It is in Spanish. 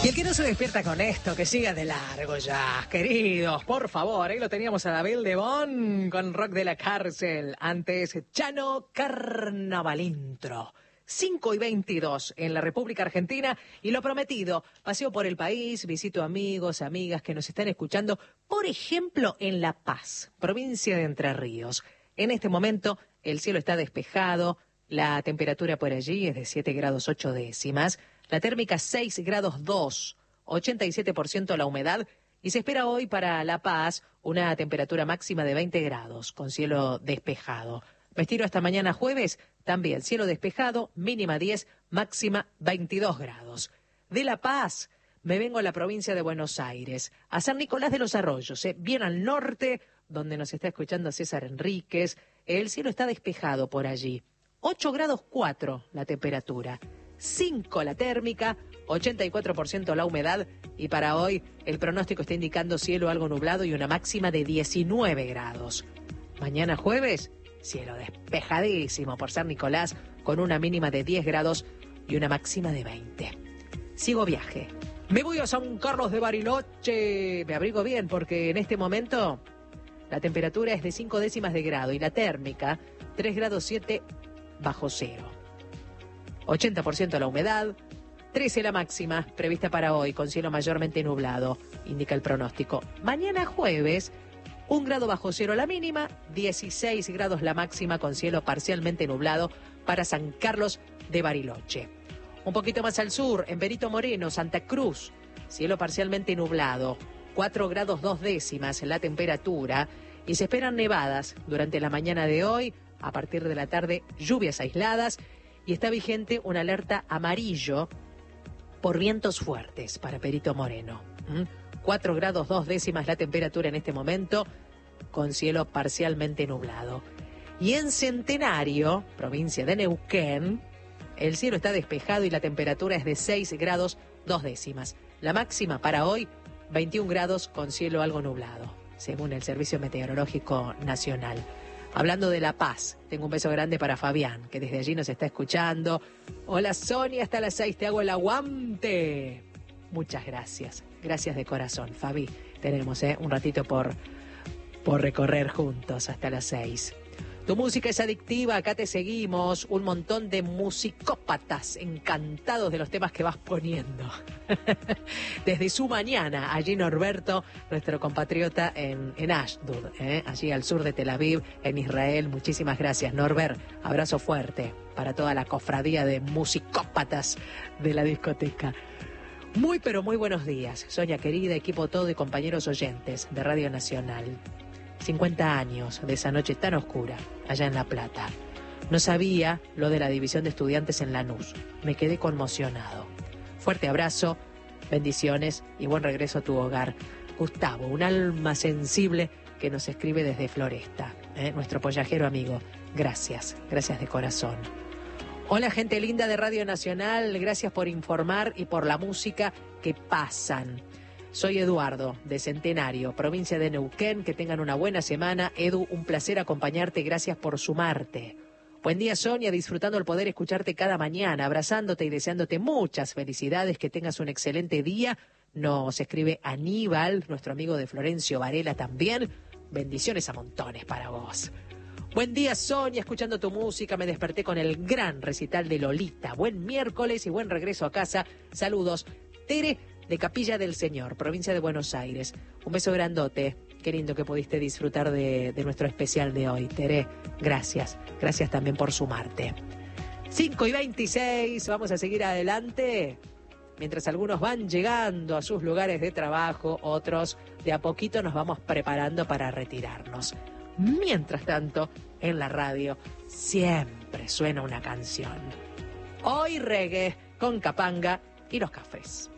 Y el que no se despierta con esto, que siga de largo ya, queridos, por favor. Ahí lo teníamos a David Lebón con Rock de la Cárcel. Antes, Chano Carnavalintro. 5:22 en la República Argentina. Y lo prometido, paseo por el país, visito amigos, amigas que nos están escuchando, por ejemplo, en La Paz, provincia de Entre Ríos. En este momento, el cielo está despejado, la temperatura por allí es de 7 grados 8 décimas. La térmica 6 grados 2, 87% la humedad, y se espera hoy para La Paz una temperatura máxima de 20 grados, con cielo despejado. Me estiro hasta mañana jueves, también cielo despejado, mínima 10, máxima 22 grados. De La Paz me vengo a la provincia de Buenos Aires, a San Nicolás de los Arroyos, bien al norte, donde nos está escuchando César Enríquez. El cielo está despejado por allí. 8 grados 4 la temperatura. 5 la térmica, 84% la humedad, y para hoy el pronóstico está indicando cielo algo nublado y una máxima de 19 grados. Mañana jueves, cielo despejadísimo por San Nicolás, con una mínima de 10 grados y una máxima de 20. Sigo viaje. Me voy a San Carlos de Bariloche. Me abrigo bien porque en este momento la temperatura es de 5 décimas de grado y la térmica 3 grados 7 bajo cero. 80% la humedad, 13 la máxima prevista para hoy, con cielo mayormente nublado, indica el pronóstico. Mañana jueves, 1 grado bajo cero la mínima, 16 grados la máxima, con cielo parcialmente nublado para San Carlos de Bariloche. Un poquito más al sur, en Perito Moreno, Santa Cruz, cielo parcialmente nublado, 4 grados 2 décimas la temperatura, y se esperan nevadas durante la mañana de hoy, a partir de la tarde lluvias aisladas, y está vigente una alerta amarillo por vientos fuertes para Perito Moreno. 4 grados 2 décimas la temperatura en este momento, con cielo parcialmente nublado. Y en Centenario, provincia de Neuquén, el cielo está despejado y la temperatura es de 6 grados 2 décimas. La máxima para hoy, 21 grados con cielo algo nublado, según el Servicio Meteorológico Nacional. Hablando de La Paz, tengo un beso grande para Fabián, que desde allí nos está escuchando. Hola Sonia, hasta las 6 te hago el aguante. Muchas gracias, gracias de corazón, Fabi. Tenemos un ratito por recorrer juntos hasta las 6. Tu música es adictiva, acá te seguimos. Un montón de musicópatas encantados de los temas que vas poniendo. Desde su mañana, allí Norberto, nuestro compatriota en Ashdod, allí al sur de Tel Aviv, en Israel. Muchísimas gracias, Norbert. Abrazo fuerte para toda la cofradía de musicópatas de la discoteca. Muy, pero muy buenos días, Sonia querida, equipo todo y compañeros oyentes de Radio Nacional. 50 años de esa noche tan oscura, allá en La Plata. No sabía lo de la división de estudiantes en Lanús. Me quedé conmocionado. Fuerte abrazo, bendiciones y buen regreso a tu hogar. Gustavo, un alma sensible que nos escribe desde Floresta, nuestro pollajero amigo. Gracias, gracias de corazón. Hola gente linda de Radio Nacional, gracias por informar y por la música que pasan. Soy Eduardo, de Centenario, provincia de Neuquén. Que tengan una buena semana. Edu, un placer acompañarte. Gracias por sumarte. Buen día, Sonia. Disfrutando el poder escucharte cada mañana, abrazándote y deseándote muchas felicidades. Que tengas un excelente día. Nos escribe Aníbal, nuestro amigo de Florencio Varela también. Bendiciones a montones para vos. Buen día, Sonia. Escuchando tu música, me desperté con el gran recital de Lolita. Buen miércoles y buen regreso a casa. Saludos. Tere, de Capilla del Señor, provincia de Buenos Aires. Un beso grandote. Qué lindo que pudiste disfrutar de nuestro especial de hoy, Tere. Gracias. Gracias también por sumarte. 5:26. Vamos a seguir adelante. Mientras algunos van llegando a sus lugares de trabajo, otros de a poquito nos vamos preparando para retirarnos. Mientras tanto, en la radio siempre suena una canción. Hoy reggae con Capanga y los Cafés.